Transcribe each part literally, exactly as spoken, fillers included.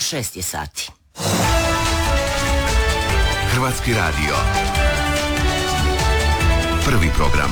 šest je sati. Hrvatski radio. Prvi program.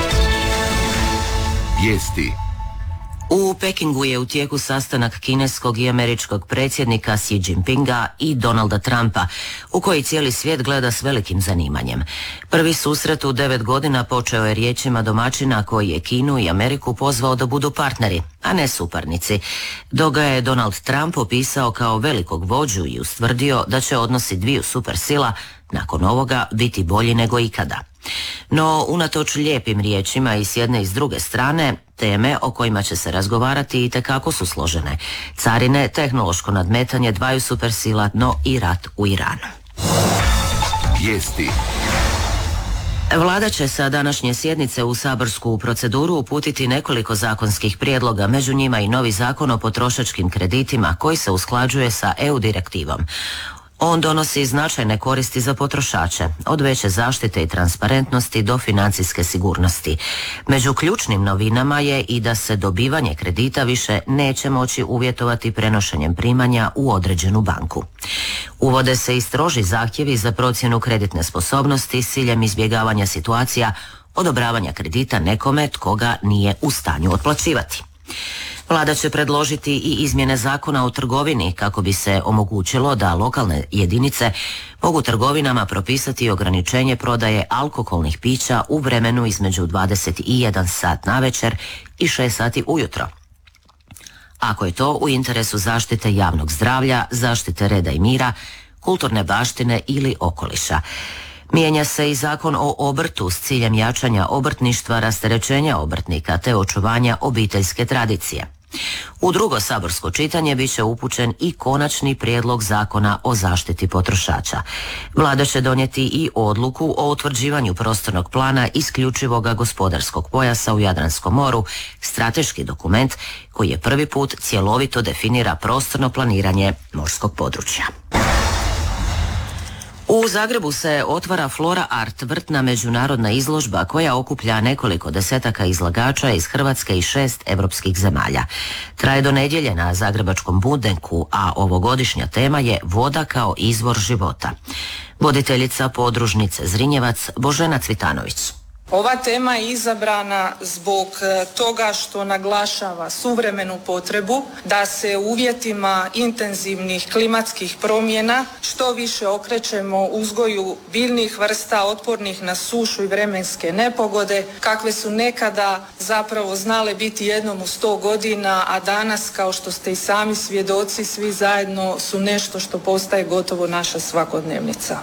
Vijesti. U Pekingu je u tijeku sastanak kineskog i američkog predsjednika Xi Jinpinga i Donalda Trumpa, u koji cijeli svijet gleda s velikim zanimanjem. Prvi susret u devet godina počeo je riječima domaćina koji je Kinu i Ameriku pozvao da budu partneri, a ne suparnici, dok ga je Donald Trump opisao kao velikog vođu i ustvrdio da će odnosi dviju supersila nakon ovoga biti bolji nego ikada. No, unatoč lijepim riječima i s jedne i s druge strane, teme o kojima će se razgovarati itekako su složene. Carine, tehnološko nadmetanje dvaju supersila, no i rat u Iranu. Vijesti. Vlada će sa današnje sjednice u saborsku proceduru uputiti nekoliko zakonskih prijedloga, među njima i novi zakon o potrošačkim kreditima koji se usklađuje sa E U direktivom. On donosi značajne koristi za potrošače, od veće zaštite i transparentnosti do financijske sigurnosti. Među ključnim novinama je i da se dobivanje kredita više neće moći uvjetovati prenošenjem primanja u određenu banku. Uvode se i stroži zahtjevi za procjenu kreditne sposobnosti s ciljem izbjegavanja situacija odobravanja kredita nekome tko ga nije u stanju otplaćivati. Vlada će predložiti i izmjene zakona o trgovini kako bi se omogućilo da lokalne jedinice mogu trgovinama propisati ograničenje prodaje alkoholnih pića u vremenu između dvadeset jedan sat navečer i šest sati ujutro, ako je to u interesu zaštite javnog zdravlja, zaštite reda i mira, kulturne baštine ili okoliša. Mijenja se i zakon o obrtu s ciljem jačanja obrtništva, rasterećenja obrtnika te očuvanja obiteljske tradicije. U drugo saborsko čitanje bit će upućen i konačni prijedlog zakona o zaštiti potrošača. Vlada će donijeti i odluku o utvrđivanju prostornog plana isključivoga gospodarskog pojasa u Jadranskom moru, strateški dokument koji je prvi put cjelovito definira prostorno planiranje morskog područja. U Zagrebu se otvara Flora Art, vrtna međunarodna izložba koja okuplja nekoliko desetaka izlagača iz Hrvatske i šest europskih zemalja. Traje do nedjelje na zagrebačkom Budenku, a ovogodišnja tema je voda kao izvor života. Voditeljica podružnice Zrinjevac Božena Cvitanović. Ova tema je izabrana zbog toga što naglašava suvremenu potrebu da se u uvjetima intenzivnih klimatskih promjena što više okrećemo uzgoju biljnih vrsta otpornih na sušu i vremenske nepogode, kakve su nekada zapravo znale biti jednom u sto godina, a danas, kao što ste i sami svjedoci, svi zajedno su nešto što postaje gotovo naša svakodnevnica.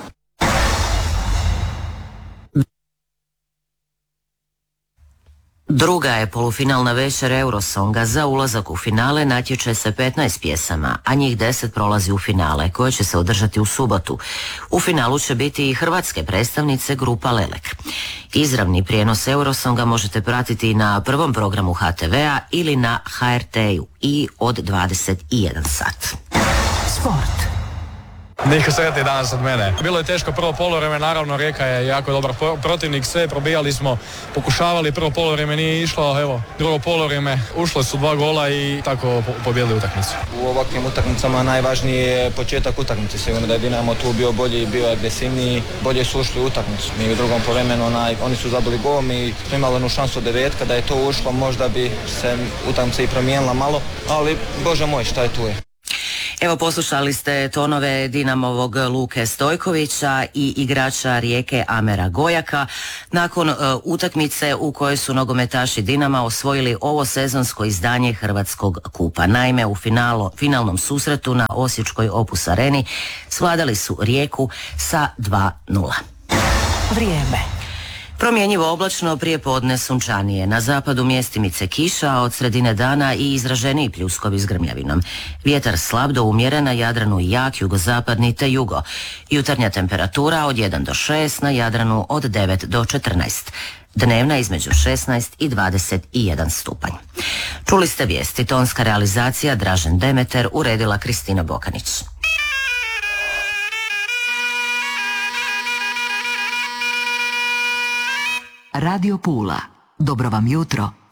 Druga je polufinalna večer Eurosonga. Za ulazak u finale natječe se petnaest pjesama, a njih deset prolazi u finale, koje će se održati u subotu. U finalu će biti i hrvatske predstavnice grupa Lelek. Izravni prijenos Eurosonga možete pratiti na prvom programu H T V-a ili na H R T-u i od dvadeset jedan sat. Sport. Niko sretni danas od mene. Bilo je teško prvo poluvreme, naravno Rijeka je jako dobar protivnik, sve probijali smo, pokušavali, prvo poluvreme nije išlo, evo, drugo poluvreme, ušle su dva gola i tako pobijedili utakmicu. U ovakvim utakmicama najvažniji je početak utakmice, sigurno da je Dinamo tu bio bolji, bio agresivniji, bolje su ušli u utakmicu. Mi u drugom poluvremenu onaj, oni su zabili gol, mi smo imali onu šansu devetka, da je to ušlo, možda bi se utakmica i promijenila malo, ali Bože moj, šta je tu je. Evo, poslušali ste tonove Dinamovog Luke Stojkovića i igrača Rijeke Amera Gojaka nakon uh, utakmice u kojoj su nogometaši Dinama osvojili ovo sezonsko izdanje Hrvatskog kupa. Naime, u finalu, finalnom susretu na osječkoj Opus Areni svladali su Rijeku sa dva nula. Vrijeme. Promjenjivo oblačno, prije podne sunčanije. Na zapadu mjestimice kiša, a od sredine dana i izraženiji pljuskovi s grmljavinom. Vjetar slab do umjeren, na Jadranu jak, jugozapadni te jugo. Jutarnja temperatura od jedan do šest, na Jadranu od devet do četrnaest. Dnevna između šesnaest i dvadeset jedan stupanj. Čuli ste vijesti, tonska realizacija Dražen Demeter, uredila Kristina Bokanić. Radio Pula. Dobro vam jutro.